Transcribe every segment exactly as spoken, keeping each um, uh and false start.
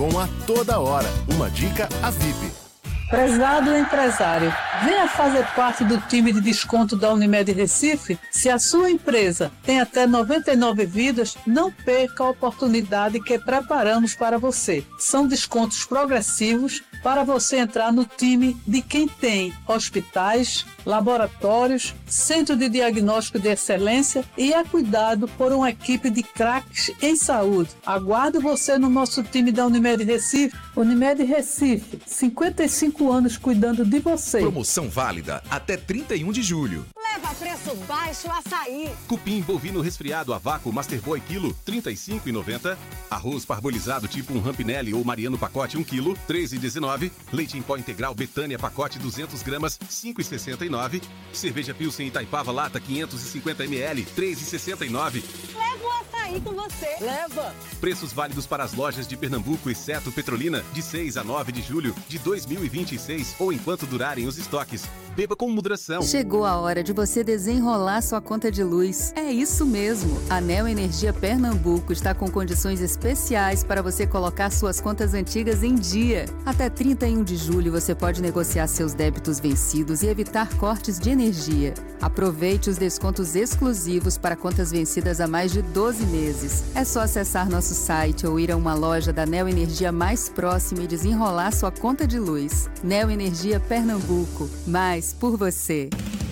bom a toda hora. Uma dica A V I P. Prezado empresário, venha fazer parte do time de desconto da Unimed Recife. Se a sua empresa tem até noventa e nove vidas, não perca a oportunidade que preparamos para você. São descontos progressivos para você entrar no time de quem tem hospitais, laboratórios, centro de diagnóstico de excelência e é cuidado por uma equipe de craques em saúde. Aguardo você no nosso time da Unimed Recife. Unimed Recife, cinquenta e cinco anos cuidando de você. Promoção válida até trinta e um de julho. Leva preço baixo açaí. Cupim bovino resfriado a vácuo Masterboy quilo, trinta e cinco reais e noventa centavos. Arroz parbolizado tipo um Rampinelli ou Mariano pacote um quilo, treze reais e dezenove centavos. Leite em pó integral Betânia pacote duzentas gramas, cinco reais e sessenta e nove centavos. Cerveja Pilsen Itaipava lata quinhentos e cinquenta mililitros, três reais e sessenta e nove centavos. Leva o açaí com você. Leva. Preços válidos para as lojas de Pernambuco, exceto Petrolina, de seis a nove de julho de dois mil e vinte e seis ou enquanto durarem os estoques. Beba com moderação. Chegou a hora de você desenrolar sua conta de luz. É isso mesmo. A Neo Energia Pernambuco está com condições especiais para você colocar suas contas antigas em dia. Até trinta e um de julho você pode negociar seus débitos vencidos e evitar cortes de energia. Aproveite os descontos exclusivos para contas vencidas há mais de doze meses. É só acessar nosso site ou ir a uma loja da Neo Energia mais próxima e desenrolar sua conta de luz. Neo Energia Pernambuco. Mais por você.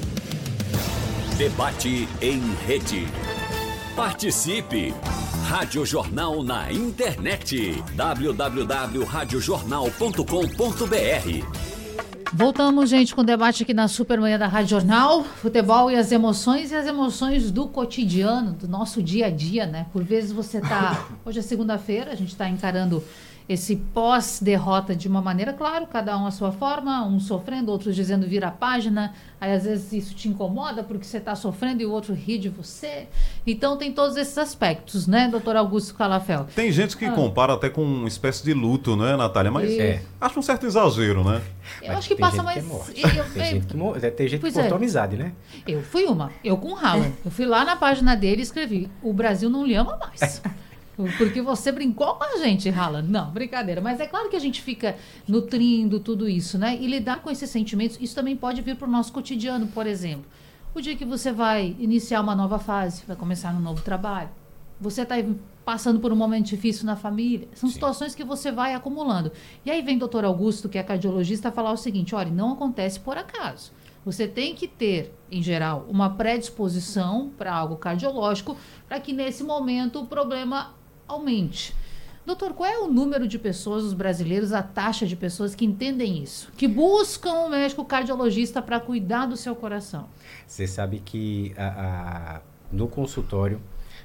Debate em rede. Participe! Rádio Jornal na internet. w w w ponto rádio jornal ponto com ponto b r. Voltamos, gente, com o debate aqui na Supermanhã da Rádio Jornal. Futebol e as emoções e as emoções do cotidiano, do nosso dia a dia, né? Por vezes você tá... Hoje é segunda-feira, a gente está encarando esse pós-derrota de uma maneira, claro, cada um à sua forma, uns sofrendo, outros dizendo vira a página, aí às vezes isso te incomoda porque você está sofrendo e o outro ri de você. Então tem todos esses aspectos, né, doutor Augusto Calafel? Tem gente que ah. compara até com uma espécie de luto, né, Natália? Mas é. acho um certo exagero, né? Eu Mas acho que passa mais... Que eu, tem, gente que mor... tem gente que cortou é. amizade, né? Eu fui uma, eu com o Haaland. Eu fui lá na página dele e escrevi, o Brasil não lhe ama mais. Porque você brincou com a gente, Haaland. Não, brincadeira. Mas é claro que a gente fica nutrindo tudo isso, né? E lidar com esses sentimentos, isso também pode vir para o nosso cotidiano, por exemplo. O dia que você vai iniciar uma nova fase, vai começar um novo trabalho, você está passando por um momento difícil na família, são Sim. situações que você vai acumulando. E aí vem o doutor Augusto, que é cardiologista, falar o seguinte, olha, não acontece por acaso. Você tem que ter, em geral, uma predisposição para algo cardiológico, para que nesse momento o problema aumente. Doutor, qual é o número de pessoas, os brasileiros, a taxa de pessoas que entendem isso? Que buscam um médico cardiologista para cuidar do seu coração? Você sabe que a, a, no consultório,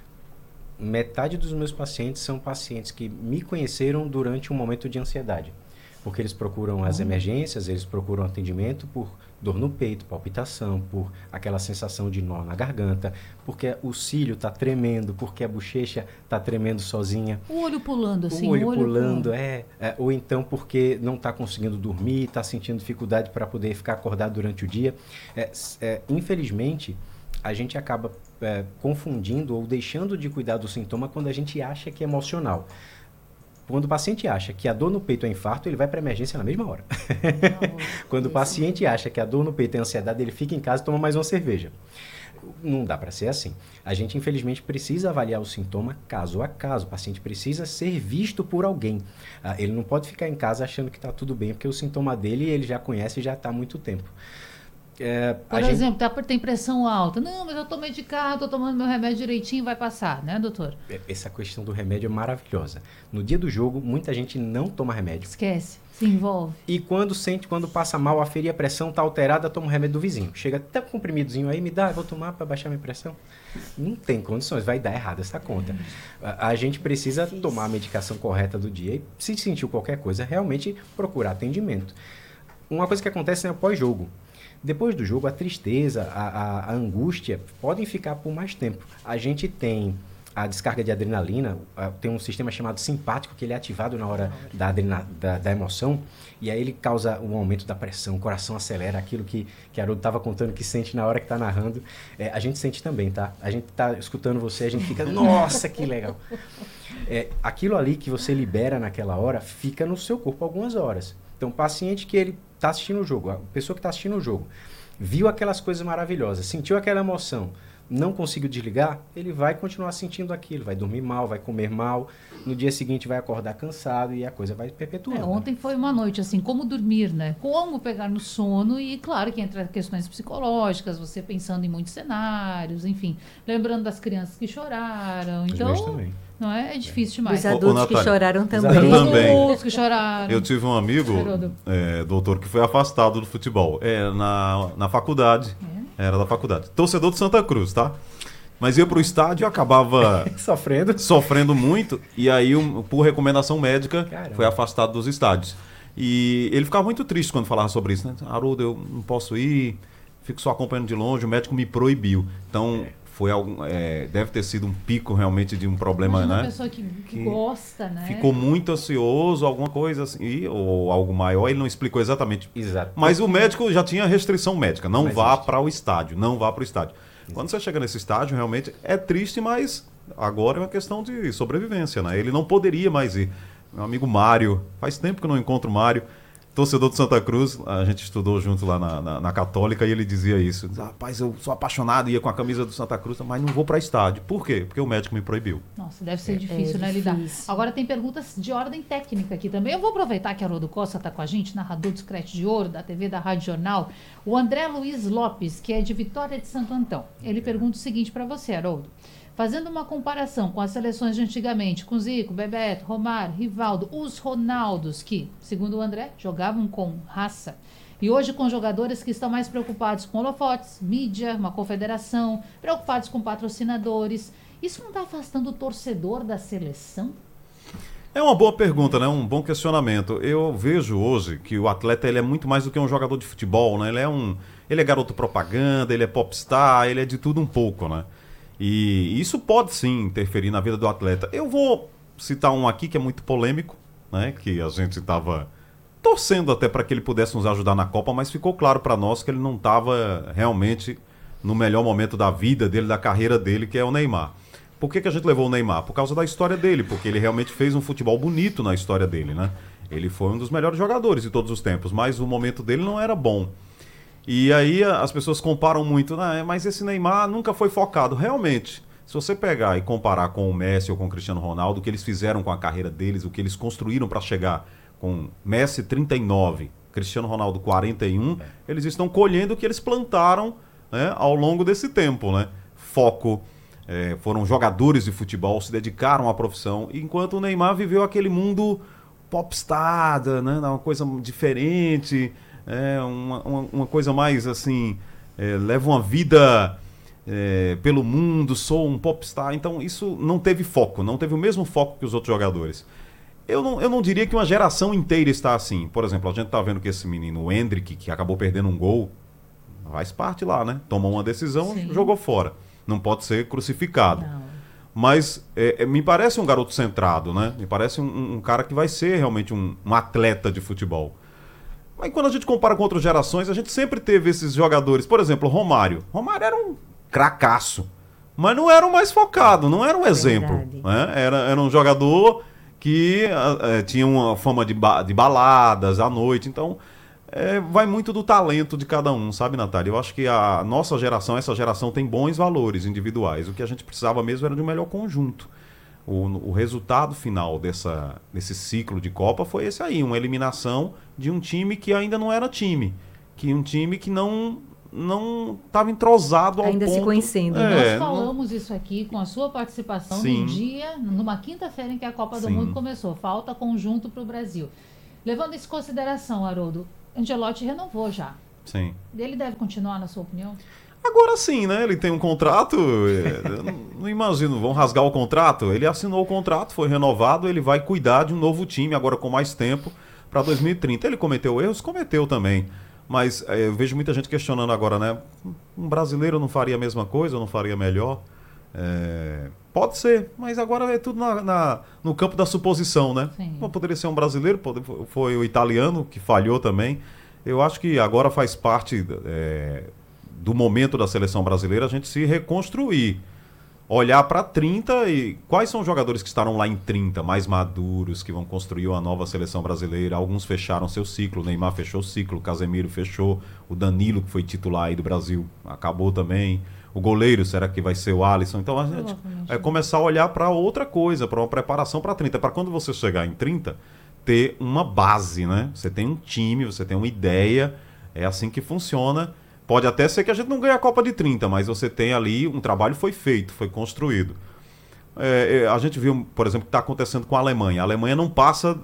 metade dos meus pacientes são pacientes que me conheceram durante um momento de ansiedade. Porque eles procuram as emergências, eles procuram atendimento por dor no peito, palpitação, por aquela sensação de nó na garganta, porque o cílio está tremendo, porque a bochecha está tremendo sozinha. O olho pulando, assim. O olho, o olho pulando, pulando. É, é. Ou então porque não está conseguindo dormir, está sentindo dificuldade para poder ficar acordado durante o dia. É, é, infelizmente, a gente acaba é, confundindo ou deixando de cuidar do sintoma quando a gente acha que é emocional. Quando o paciente acha que a dor no peito é infarto, ele vai para a emergência na mesma hora. Não, Quando o paciente acha que a dor no peito é ansiedade, ele fica em casa e toma mais uma cerveja. Não dá para ser assim. A gente, infelizmente, precisa avaliar o sintoma caso a caso. O paciente precisa ser visto por alguém. Ah, ele não pode ficar em casa achando que está tudo bem, porque o sintoma dele ele já conhece e já está há muito tempo. É, Por exemplo, gente... tem pressão alta. Não, mas eu estou medicado, estou tomando meu remédio direitinho, vai passar, né, doutor? Essa questão do remédio é maravilhosa. No dia do jogo, muita gente não toma remédio. Esquece, se envolve. E quando sente, quando passa mal, aferir a pressão, está alterada, toma o remédio do vizinho. Chega até um comprimidozinho aí, me dá, eu vou tomar para baixar minha pressão. Não tem condições, vai dar errado essa conta. A, a gente precisa tomar a medicação correta do dia e se sentiu qualquer coisa, realmente procurar atendimento. Uma coisa que acontece é o pós-jogo. Depois do jogo, a tristeza, a, a, a angústia podem ficar por mais tempo. A gente tem a descarga de adrenalina, a, tem um sistema chamado simpático, que ele é ativado na hora da, adrena, da, da emoção, e aí ele causa um aumento da pressão, o coração acelera, aquilo que, que Haroldo estava contando que sente na hora que está narrando. É, a gente sente também, tá? A gente está escutando você, a gente fica, nossa, que legal. é, aquilo ali que você libera naquela hora fica no seu corpo algumas horas. Então, o paciente que ele está assistindo o jogo, a pessoa que está assistindo o jogo, viu aquelas coisas maravilhosas, sentiu aquela emoção, não conseguiu desligar, ele vai continuar sentindo aquilo, vai dormir mal, vai comer mal, no dia seguinte vai acordar cansado e a coisa vai perpetuando. É, ontem foi uma noite assim, como dormir, né? Como pegar no sono e claro que entra questões psicológicas, você pensando em muitos cenários, enfim, lembrando das crianças que choraram, então também. Não é? É difícil demais. Os adultos Ô, que Natália, choraram também. Eu também. Os adultos que choraram. Eu tive um amigo, é, doutor, que foi afastado do futebol. É, na, na faculdade. É. Era da faculdade. Torcedor de Santa Cruz, tá? Mas ia pro estádio e acabava... sofrendo. Sofrendo muito. E aí, um, por recomendação médica, Caramba. foi afastado dos estádios. E ele ficava muito triste quando falava sobre isso, né? Haroldo, eu não posso ir, fico só acompanhando de longe, o médico me proibiu. Então... É. Foi algum, é, deve ter sido um pico realmente de um problema, Imagina né? Uma pessoa que, que, que gosta, né? Ficou muito ansioso, alguma coisa assim, ou algo maior, ele não explicou exatamente. Exato. Mas o médico já tinha restrição médica, não Mas vá existe. para o estádio, não vá para o estádio. Exato. Quando você chega nesse estádio, realmente é triste, mas agora é uma questão de sobrevivência, né? Ele não poderia mais ir. Meu amigo Mário, faz tempo que eu não encontro o Mário, torcedor de Santa Cruz, a gente estudou junto lá na, na, na Católica e ele dizia isso. Rapaz, eu sou apaixonado, ia com a camisa do Santa Cruz, mas não vou para estádio. Por quê? Porque o médico me proibiu. Nossa, deve ser É, difícil, é né, difícil. lidar. Agora tem perguntas de ordem técnica aqui também. Eu vou aproveitar que a Haroldo Costa está com a gente, narrador do Scratch de Ouro, da T V da Rádio Jornal. O André Luiz Lopes, que é de Vitória de Santo Antão. Ele pergunta o seguinte para você, Haroldo. Fazendo uma comparação com as seleções de antigamente, com Zico, Bebeto, Romário, Rivaldo, os Ronaldos, que, segundo o André, jogavam com raça. E hoje com jogadores que estão mais preocupados com holofotes, mídia, uma confederação, preocupados com patrocinadores. Isso não está afastando o torcedor da seleção? É uma boa pergunta, né? Um bom questionamento. Eu vejo hoje que o atleta ele é muito mais do que um jogador de futebol, né? Ele é um, ele é garoto propaganda, ele é popstar, ele é de tudo um pouco, né? E isso pode sim interferir na vida do atleta. Eu vou citar um aqui que é muito polêmico, né? Que a gente estava torcendo até para que ele pudesse nos ajudar na Copa, mas ficou claro para nós que ele não estava realmente no melhor momento da vida dele, da carreira dele, que é o Neymar. Por que, que a gente levou o Neymar? Por causa da história dele, porque ele realmente fez um futebol bonito na história dele, né? Ele foi um dos melhores jogadores de todos os tempos, mas o momento dele não era bom. E aí as pessoas comparam muito, ah, mas esse Neymar nunca foi focado. Realmente, se você pegar e comparar com o Messi ou com o Cristiano Ronaldo, o que eles fizeram com a carreira deles, o que eles construíram para chegar com Messi trinta e nove, Cristiano Ronaldo quarenta e um, é. Eles estão colhendo o que eles plantaram, né, ao longo desse tempo, né? Foco, é, foram jogadores de futebol, se dedicaram à profissão, enquanto o Neymar viveu aquele mundo popstar, né, uma coisa diferente... É uma, uma, uma coisa mais assim, é, leva uma vida é, pelo mundo, sou um popstar. Então isso não teve foco, não teve o mesmo foco que os outros jogadores. Eu não, eu não diria que uma geração inteira está assim. Por exemplo, a gente está vendo que esse menino, o Hendrick, que acabou perdendo um gol, faz parte lá, né? Tomou uma decisão, Sim. jogou fora. Não pode ser crucificado. Não. Mas é, me parece um garoto centrado, né? Me parece um, um cara que vai ser realmente um, um atleta de futebol. Mas quando a gente compara com outras gerações, a gente sempre teve esses jogadores. Por exemplo, Romário. Romário era um cracaço, mas não era o mais focado, não era um exemplo. Né? Era, era um jogador que é, tinha uma fama de, ba de baladas à noite. Então, é, vai muito do talento de cada um, sabe, Natália? Eu acho que a nossa geração, essa geração, tem bons valores individuais. O que a gente precisava mesmo era de um melhor conjunto. O, o resultado final dessa, desse ciclo de Copa foi esse aí, uma eliminação de um time que ainda não era time, que um time que não não estava entrosado ao ainda ponto... se conhecendo. É, Nós falamos não... isso aqui com a sua participação Sim. no dia, numa quinta-feira em que a Copa do Sim. Mundo começou. Falta conjunto para o Brasil. Levando isso em consideração, Haroldo, Ancelotti renovou já. Sim. Ele deve continuar, na sua opinião? Agora sim, né? Ele tem um contrato, eu não, não imagino, vão rasgar o contrato. Ele assinou o contrato, foi renovado, ele vai cuidar de um novo time, agora com mais tempo, para dois mil e trinta. Ele cometeu erros? Cometeu também. Mas é, eu vejo muita gente questionando agora, né? Um brasileiro não faria a mesma coisa, não faria melhor? É, pode ser, mas agora é tudo na, na, no campo da suposição, né? Sim. Poderia ser um brasileiro, pode, foi o italiano que falhou também. Eu acho que agora faz parte... É, do momento da seleção brasileira, a gente se reconstruir. olhar para trinta e quais são os jogadores que estarão lá em trinta, mais maduros, que vão construir uma nova seleção brasileira. Alguns fecharam seu ciclo, o Neymar fechou o ciclo, o Casemiro fechou, o Danilo, que foi titular aí do Brasil, acabou também. O goleiro, será que vai ser o Alisson? Então a gente é começar a olhar para outra coisa, para uma preparação para trinta, para quando você chegar em trinta, ter uma base, né? Você tem um time, você tem uma ideia, é assim que funciona. Pode até ser que a gente não ganhe a Copa de trinta, mas você tem ali, um trabalho foi feito, foi construído. É, a gente viu, por exemplo, o que está acontecendo com a Alemanha. A Alemanha não passa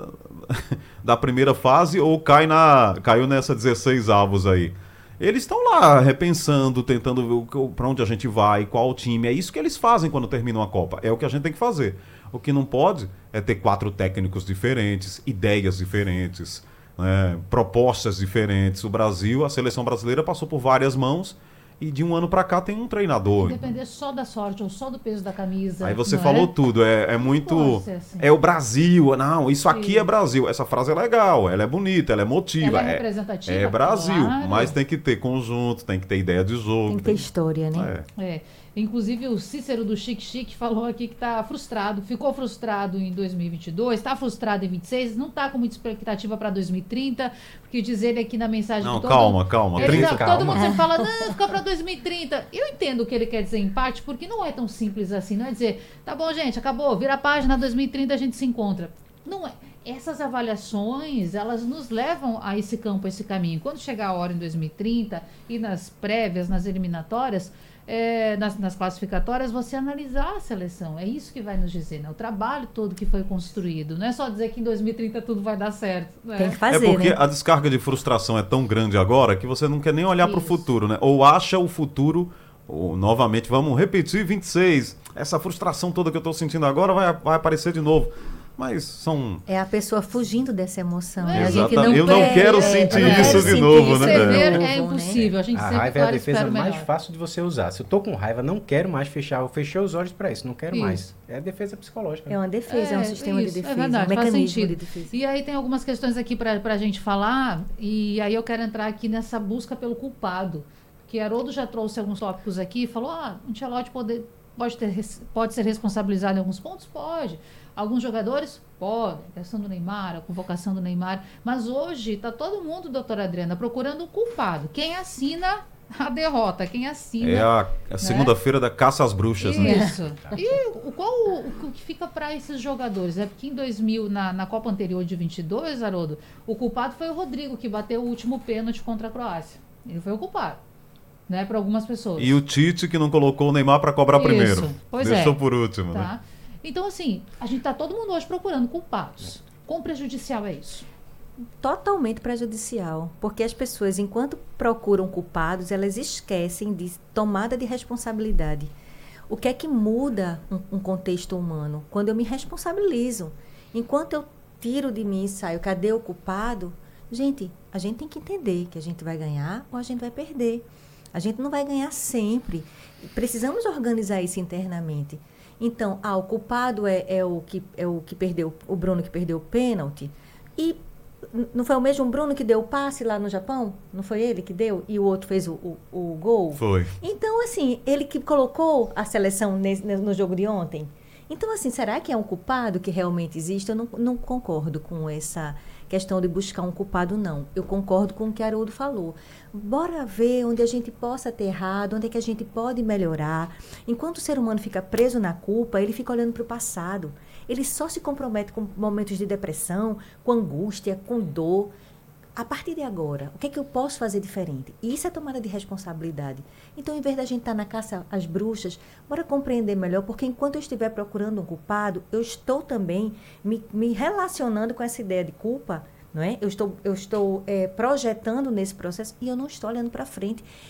da primeira fase ou cai na, caiu nessa dezesseis avos aí. Eles estão lá repensando, tentando ver para onde a gente vai, qual o time. É isso que eles fazem quando terminam a Copa. É o que a gente tem que fazer. O que não pode é ter quatro técnicos diferentes, ideias diferentes, né, propostas diferentes. O Brasil, a seleção brasileira passou por várias mãos e de um ano para cá tem um treinador. Depender só da sorte ou só do peso da camisa. Aí você falou é? tudo, é, é muito... Assim. É o Brasil, não, isso aqui é Brasil. Essa frase é legal, ela é bonita, ela é emotiva. Ela é representativa. É, é Brasil, claro. Mas tem que ter conjunto, tem que ter ideia de jogo. Tem que ter história, né? É. é. Inclusive o Cícero do Chique Chique falou aqui que está frustrado, ficou frustrado em dois mil e vinte e dois, está frustrado em vinte e seis, não está com muita expectativa para dois mil e trinta, porque diz ele aqui na mensagem... Não, todo, calma, calma. Ele, trinta, não, calma. Todo mundo sempre fala, não, fica para dois mil e trinta. Eu entendo o que ele quer dizer em parte, porque não é tão simples assim, não é dizer, tá bom, gente, acabou, vira a página, dois mil e trinta a gente se encontra. Não é. Essas avaliações, elas nos levam a esse campo, a esse caminho. Quando chegar a hora em dois mil e trinta e nas prévias, nas eliminatórias, é, nas, nas classificatórias, você analisar a seleção. É isso que vai nos dizer, né? O trabalho todo que foi construído. Não é só dizer que em dois mil e trinta tudo vai dar certo. Né? Tem que fazer, É porque né? a descarga de frustração é tão grande agora que você não quer nem olhar para o futuro, né? Ou acha o futuro, ou novamente, vamos repetir vinte e seis. Essa frustração toda que eu estou sentindo agora vai, vai aparecer de novo. Mas são... É a pessoa fugindo dessa emoção. É, Né? A gente não eu não quero sentir é, isso de novo, né? Perceber é impossível. A gente a sempre raiva é a claro, defesa mais melhor. fácil de você usar. Se eu tô com raiva, não quero mais fechar. Eu fechei os olhos para isso, não quero Isso. mais. É a defesa psicológica. Né? É uma defesa, é, um sistema isso, de defesa, é verdade, um mecanismo faz sentido. de defesa. E aí tem algumas questões aqui para a gente falar, e aí eu quero entrar aqui nessa busca pelo culpado. Que Haroldo já trouxe alguns tópicos aqui e falou, ah, o Ancelotti pode, pode, ter, pode ser responsabilizado em alguns pontos? Pode. Alguns jogadores? Podem. A questão do Neymar, a convocação do Neymar. Mas hoje está todo mundo, doutora Adriana, procurando um culpado. Quem assina a derrota? Quem assina... É a, a né? segunda-feira da caça às bruxas, né? Isso. E o, qual o, o que fica para esses jogadores? É porque em dois mil, na, na Copa anterior de vinte e dois, Haroldo, o culpado foi o Rodrigo, que bateu o último pênalti contra a Croácia. Ele foi o culpado. Né, para algumas pessoas. E o Tite que não colocou o Neymar para cobrar Isso. primeiro. Pois Deixou é. por último, Tá? né? Então, assim, a gente tá todo mundo hoje procurando culpados. Quão prejudicial é isso? Totalmente prejudicial, porque as pessoas, enquanto procuram culpados, elas esquecem de tomada de responsabilidade. O que é que muda um, um contexto humano? Quando eu me responsabilizo. Enquanto eu tiro de mim e saio, cadê o culpado? Gente, a gente tem que entender que a gente vai ganhar ou a gente vai perder. A gente não vai ganhar sempre. Precisamos organizar isso internamente. Então, ah, o culpado é, é, o que, é o que perdeu, o Bruno que perdeu o pênalti. E não foi o mesmo Bruno que deu o passe lá no Japão? Não foi ele que deu? E o outro fez o, o, o gol? Foi. Então, assim, ele que colocou a seleção nesse, no jogo de ontem. Então, assim, será que é um culpado que realmente existe? Eu não, não concordo com essa questão de buscar um culpado, não. Eu concordo com o que Haroldo falou. Bora ver onde a gente possa ter errado, onde é que a gente pode melhorar. Enquanto o ser humano fica preso na culpa, ele fica olhando para o passado. Ele só se compromete com momentos de depressão, com angústia, com dor. A partir de agora, o que é que eu posso fazer diferente? E isso é tomada de responsabilidade. Então, em vez da gente estar na caça às bruxas, bora compreender melhor, porque enquanto eu estiver procurando um culpado, eu estou também me, me relacionando com essa ideia de culpa, não é? Eu estou, eu estou é, projetando nesse processo e eu não estou olhando para frente.